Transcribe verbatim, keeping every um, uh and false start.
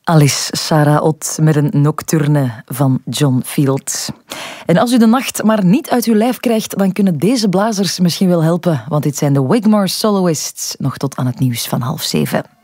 Alice Sarah Ott met een nocturne van John Field. En als u de nacht maar niet uit uw lijf krijgt, dan kunnen deze blazers misschien wel helpen, want dit zijn de Wigmore Soloists, nog tot aan het nieuws van half zeven.